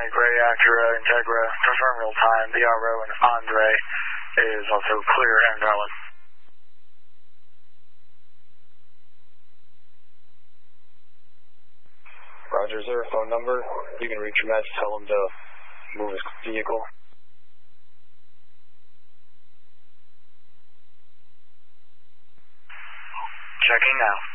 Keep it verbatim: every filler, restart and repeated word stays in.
Gray, Acura, Integra, confirm real time. B R O and Andre is also clear and valid. Roger, is there a phone number? You can reach your match, tell him to move his vehicle. Checking now.